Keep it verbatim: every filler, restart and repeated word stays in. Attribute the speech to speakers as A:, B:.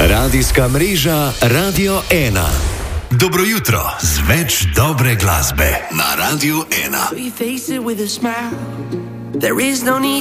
A: Radijska mreža Radio ena. Dobro jutro z več dobre glasbe na Radio ena.